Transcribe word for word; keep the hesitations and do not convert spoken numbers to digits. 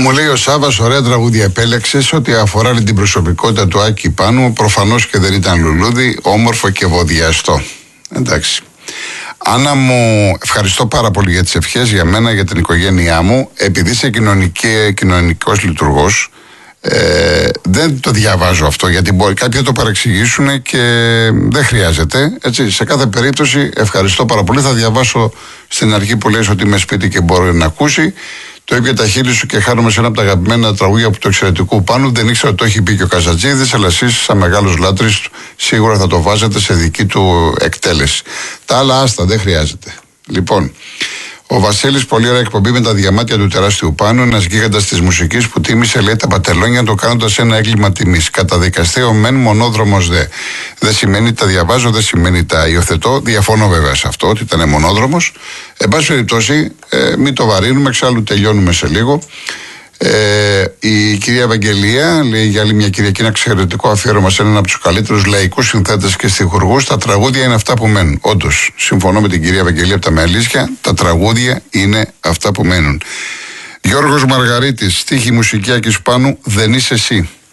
Μου λέει ο Σάββας, ωραία τραγούδια επέλεξες. Ό,τι αφορά την προσωπικότητα του Άκη Πάνου, προφανώς και δεν ήταν λουλούδι, όμορφο και βοδιαστό. Εντάξει. Άννα μου, ευχαριστώ πάρα πολύ για τις ευχές, για μένα, για την οικογένειά μου. Επειδή είσαι κοινωνικός λειτουργός, ε, δεν το διαβάζω αυτό, γιατί μπορεί κάποιοι να το παρεξηγήσουν και δεν χρειάζεται. Έτσι, σε κάθε περίπτωση, ευχαριστώ πάρα πολύ. Θα διαβάσω στην αρχή που λες ότι είμαι σπίτι και μπορεί να ακούσει. Το είπε τα χείλη σου και χάρομαι σε ένα από τα αγαπημένα τραγούδια από το εξαιρετικού Πάνου. Δεν ήξερα ότι το έχει πει και ο Καζατζίδης, αλλά εσείς, σαν μεγάλος λάτρης, σίγουρα θα το βάζετε σε δική του εκτέλεση. Τα άλλα άστα, δεν χρειάζεται. Λοιπόν, ο Βασίλης, πολύ ωραία εκπομπή με τα διαμάτια του τεράστιου Πάνου. Ένας γίγαντας της μουσικής που τίμησε, λέει, τα πατελόνια το κάνοντας ένα έγκλημα τιμής. Καταδικαστέο μεν, μονόδρομος δε. Δεν σημαίνει τα διαβάζω, δεν σημαίνει τα υιοθετώ. Διαφωνώ βέβαια σε αυτό, ότι ήταν μονόδρομος. Εν πάση περιπτώσει, ε, μην το βαρύνουμε, εξάλλου τελειώνουμε σε λίγο. Ε, η κυρία Ευαγγελία λέει για άλλη μια Κυριακή ένα εξαιρετικό αφιέρωμα σε έναν από τους καλύτερους λαϊκούς συνθέτες και στιχουργούς. Τα τραγούδια είναι αυτά που μένουν. Όντως, συμφωνώ με την κυρία Ευαγγελία από τα Μελίσια. Τα τραγούδια είναι αυτά που μένουν. Γιώργος Μαργαρίτης, στίχη μουσική Άκης Πάνου, δεν είσαι εσύ.